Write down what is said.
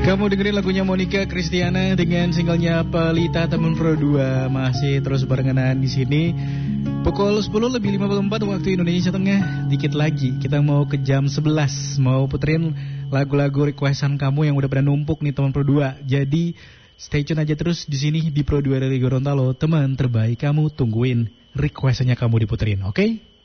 Kamu dengerin lagunya Monica Kristiana dengan singlenya Pelita Temen Pro 2. Masih terus barengan di sini. Pukul 10:54 waktu Indonesia Tengah. Dikit lagi kita mau ke jam 11. Mau puterin lagu-lagu requestan kamu yang udah pada numpuk nih teman Pro 2. Jadi stay tune aja terus di sini di Pro 2 dari Gorontalo. Teman terbaik kamu, tungguin requestannya kamu diputerin, oke?